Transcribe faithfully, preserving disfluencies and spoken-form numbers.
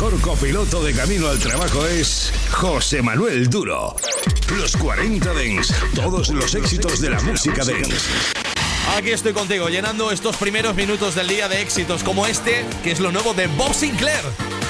mejor copiloto de camino al trabajo es José Manuel Duro. Los cuarenta Dance, todos los éxitos de la música dance. Aquí estoy contigo, llenando estos primeros minutos del día de éxitos como este, que es lo nuevo de Bob Sinclair.